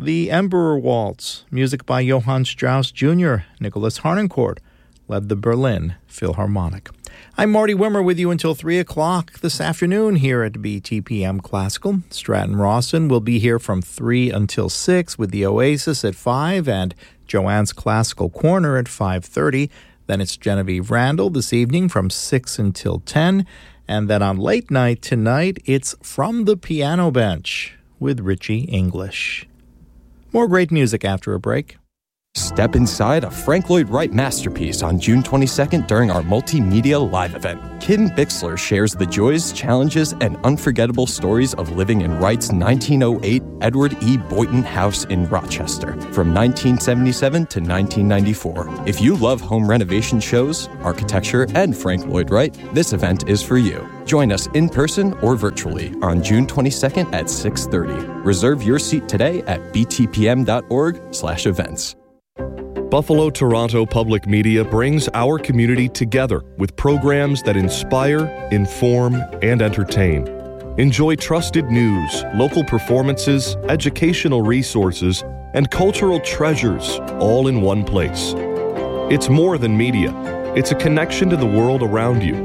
The Emperor Waltz, music by Johann Strauss Jr. Nicholas Harnoncourt led the Berlin Philharmonic. I'm Marty Wimmer with you until 3 o'clock this afternoon here at BTPM Classical. Stratton Rawson will be here from 3 until 6 with the Oasis at 5 and Joanne's Classical Corner at 5:30. Then it's Genevieve Randall this evening from 6 until 10. And then on late night tonight, it's From the Piano Bench with Richie English. More great music after a break. Step inside a Frank Lloyd Wright masterpiece on June 22nd during our multimedia live event. Kim Bixler shares the joys, challenges, and unforgettable stories of living in Wright's 1908 Edward E. Boynton House in Rochester from 1977 to 1994. If you love home renovation shows, architecture, and Frank Lloyd Wright, this event is for you. Join us in person or virtually on June 22nd at 6:30. Reserve your seat today at btpm.org/events. Buffalo Toronto Public Media brings our community together with programs that inspire, inform, and entertain. Enjoy trusted news, local performances, educational resources, and cultural treasures all in one place. It's more than media. It's a connection to the world around you.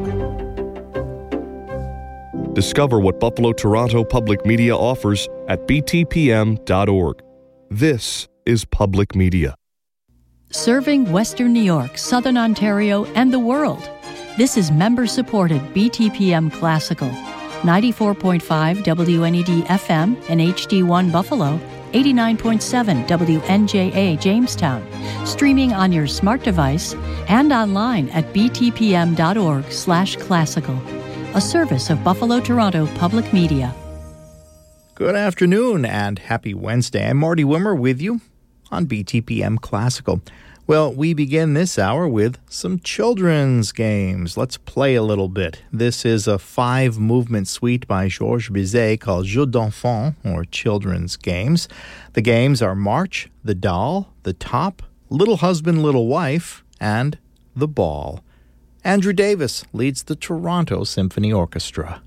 Discover what Buffalo Toronto Public Media offers at btpm.org. This is public media. Serving Western New York, Southern Ontario, and the world. This is member-supported BTPM Classical. 94.5 WNED FM and HD1 Buffalo, 89.7 WNJA Jamestown. Streaming on your smart device and online at btpm.org/classical. A service of Buffalo Toronto Public Media. Good afternoon and happy Wednesday. I'm Marty Wimmer with you on BTPM Classical. Well, we begin this hour with some children's games. Let's play a little bit. This is a 5-movement suite by Georges Bizet called Jeux d'enfants, or Children's Games. The games are March, the Doll, the Top, Little Husband, Little Wife, and the Ball. Andrew Davis leads the Toronto Symphony Orchestra.